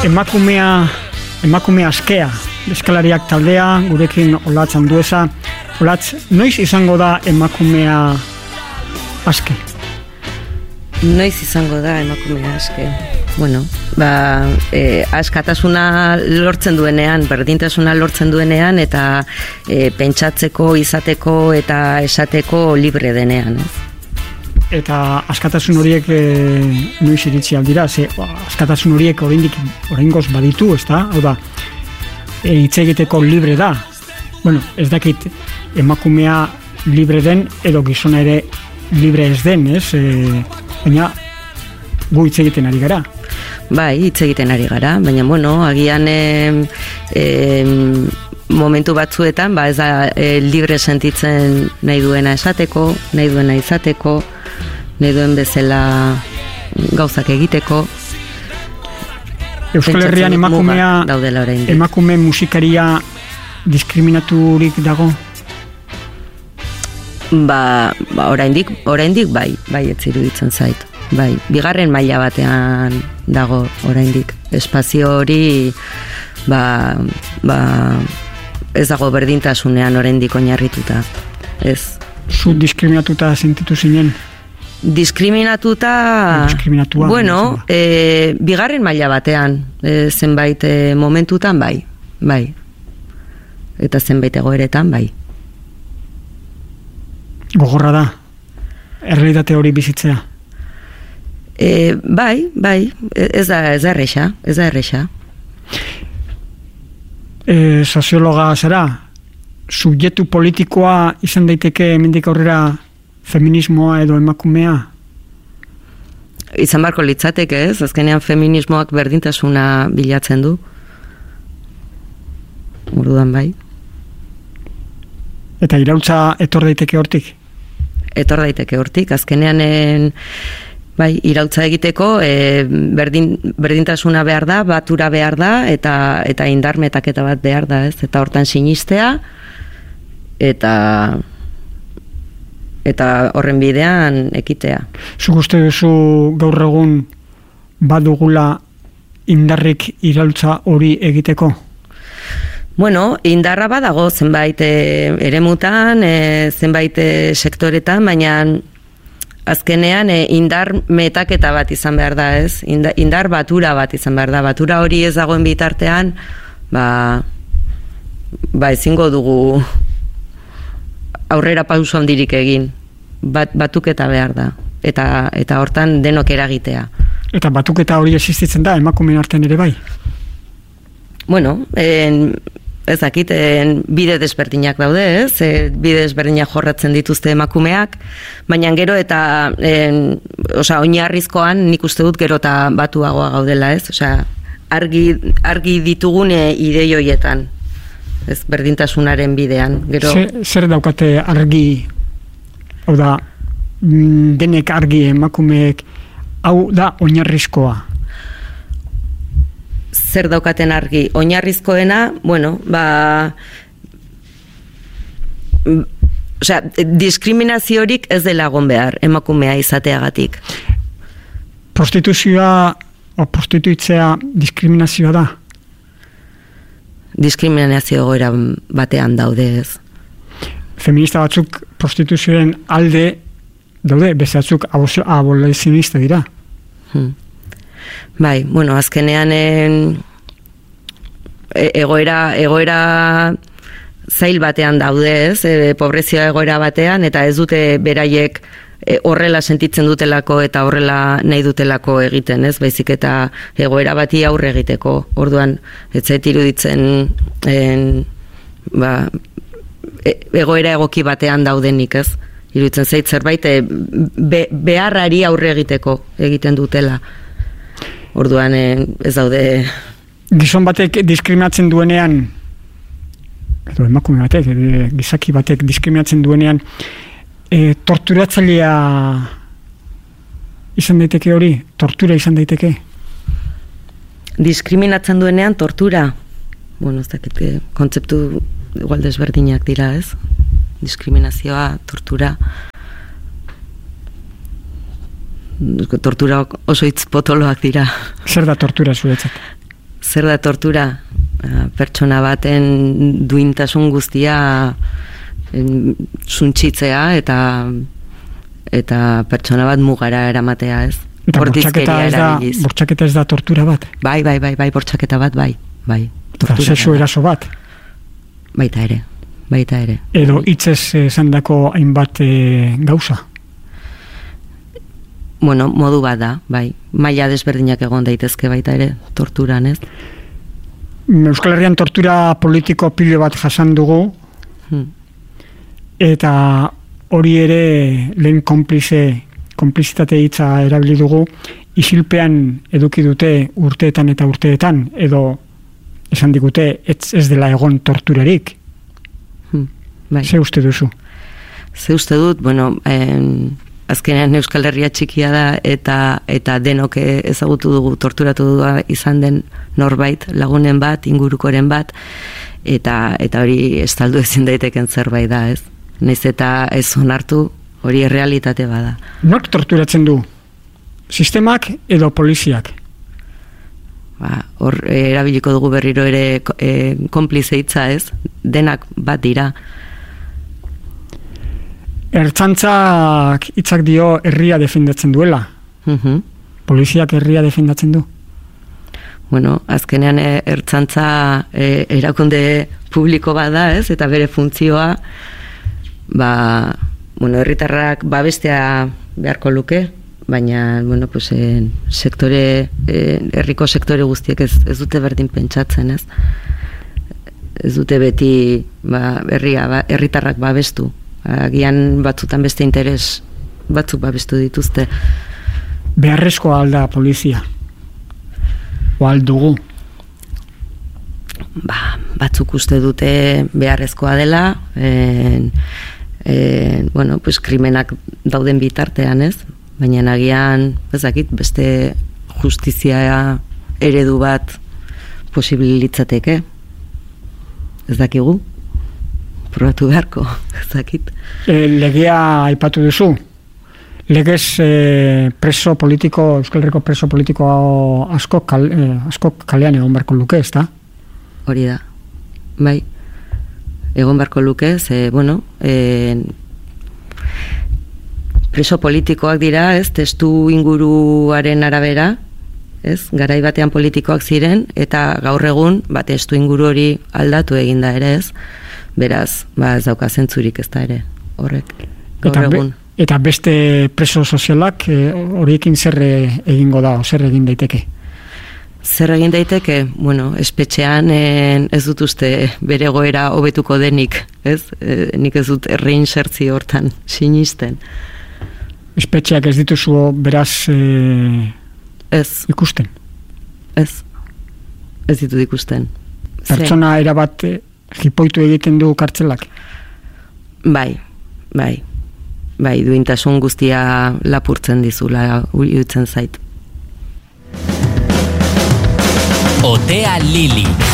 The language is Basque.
emakume askea, eskalariak taldea, gurekin Olatz Andueza. Olatz, noiz izango da emakumea aske? Noiz izango da emakumea aske? Bueno, askatasuna lortzen duenean, berdintasuna lortzen duenean, eta pentsatzeko, izateko eta esateko libre denean, ez? Eta askatasun horiek noiz iritsi aldira, askatasun horiek oraingoz baditu, ezta? Hau da, hitz egiteko libre da. Bueno, ez dakit emakumea libre den edo gizona ere libre ez den, ez? Baina gu hitz egiten ari gara. Bai, hitz egiten ari gara, baina bueno, agian momentu batzuetan, ez da libre sentitzen nahi duena esateko, nahi duena izateko, nahi duen bezala gauzak egiteko. Euskal Herrian emakume musikaria diskriminaturik dago? Oraindik bai ez iruditzen zait. Bai, bigarren maila batean dago oraindik. Espazio hori ez dago berdintasunean oraindik oinarrituta. Ez. Zu diskriminatuta sentitu zinen? Diskriminatua, bueno, bigarren maila batean, zenbait momentutan bai. Eta zenbait egoeretan bai. Gogorra da, errealitate hori bizitzea? Bai, ez da erresa. Soziologa zara, subjektu politikoa izan daiteke hemendik aurrera feminismoa edo emakumea? Izan barko litzateke, ez? Azkenean feminismoak berdintasuna bilatzen du. Orduan bai. Eta iraultza etor daiteke hortik? Etor daiteke hortik, azkenean bai, iraultza egiteko berdintasuna behar da, batura behar da, eta indar metaketa bat behar da, ez? Eta hortan sinistea, eta horren bidean ekitea. Zuk uste duzu gaur egun badugula indarrik iraultza hori egiteko? Bueno, indarra badago zenbait eremutan, zenbait sektoretan, baina azkenean indar metaketa bat izan behar da, ez? Indar batura bat izan behar da. Batura hori ez dagoen bitartean, ezingo dugu aurrera pauso handirik egin. Batuketa behar da. Eta hortan denok eragitea. Eta batuketa hori existitzen da, emakumeen artean ere bai? Bueno, ez dakit, bide desberdinak daude, ez? Bide desberdinak jorratzen dituzte emakumeak, baina gero eta oinarrizkoan nik uste dut gero eta batuagoa gaudela, ez? Argi ditugun idei horietan, ez berdintasunaren bidean. Zer daukate argi, hau da, denek argi emakumeek, hau da oinarrizkoa? Zer daukaten argi? Oinarrizkoena, bueno, diskriminaziorik ez dela egon behar emakumea izateagatik. Prostituzioa o prostituitzea diskriminazioa da? Diskriminazio egoera batean daude, ez. Feminista batzuk prostituzioaren alde daude, beste batzuk abolizionista dira. Bai, bueno, azkenean egoera zail batean daude, ez, pobrezia egoera batean, eta ez dute beraiek horrela sentitzen dutelako eta horrela nahi dutelako egiten, ez, baizik eta egoera bati aurre egiteko. Orduan, ez zait iruditzen egoera egoki batean daudenik, ez. Iruditzen zait zerbait beharrari aurre egiteko egiten dutela. Orduan ez daude... Gizon batek diskriminatzen duenean, edo emakume batek, gizaki batek diskriminatzen duenean, torturatzailea izan daiteke hori? Tortura izan daiteke? Diskriminatzen duenean tortura? Bueno, ez dakit, kontzeptu igual desberdinak dira, ez? Diskriminazioa, tortura... Tortura oso hitz potoloak dira. Zer da tortura zuretzat? Zer da tortura? Pertsona baten duintasun guztia suntsitzea eta pertsona bat mugara eramatea, ez? Eta bortxaketa ez da tortura bat? Bai, bortxaketa bat, bai. Eta sexu eraso bat? Baita ere. Edo hitzez esandako hainbat gauza? Bueno, modu bat da, bai. Maila desberdinak egon daitezke baita ere, torturan, ez? Euskal Herrian tortura politiko pilo bat jasan dugu, eta hori ere lehen konplizitate hitza erabili dugu, isilpean eduki dute urteetan, edo esan digute ez dela egon torturarik. Bai. Ze uste duzu? Ze uste dut, bueno, azkenean Euskal Herria txikia da eta denok ezagutu dugu, torturatu dugu izan den norbait, lagunen bat, ingurukoren bat, eta hori estaldu ezin daiteken zerbait da, ez? Naiz eta ez onartu, hori errealitate bada. Nork torturatzen du? Sistemak edo poliziak? Hor erabiliko dugu berriro ere konplize hitza, ez? Denak bat dira. Ertzaintzak hitzak dio herria defendatzen duela. Poliziak herria defendatzen du? Bueno, azkenean ertzaintza erakunde publiko bada, ez? Eta bere funtzioa herritarrak babestea beharko luke, baina herriko sektore guztiek ez dute berdin pentsatzen, ez? Ez dute beti herritarrak babestu. Agian batzutan beste interes batzuk babestu dituzte. Beharrezkoa alda polizia? O aldugu? Batzuk uste dute beharrezkoa dela, krimenak dauden bitartean, ez? Baina agian, beste justizia eredu bat posibilitzateke. Ez dakigu? Probatu beharko, ez dakit. Legea aipatu duzu. Legez preso politiko, Euskal Herriko preso politiko asko kalean egon beharko luke, ez da? Hori da. Bai. Egon beharko luke, preso politikoak dira, ez? Testu inguruaren arabera, ez? Garai batean politikoak ziren, eta gaur egun, testu inguru hori aldatu eginda ere, ez? Beraz, ez dauka zentzurik ez da ere, horrek, gaur egun. Eta beste preso sozialak horiekin zer egingo da, zer egin daiteke? Zer egin daiteke? Espetxean ez dut uste bere egoera hobetuko denik, ez? Nik ez dut reinsertzio hortan sinisten. Espetxeak ez dituzu beraz ikusten? Ez ditut ikusten. Pertsona erabat jipoitu egiten du kartzelak? Bai, duintasun guztia lapurtzen dizula, iruditzen zait. Otea Lili.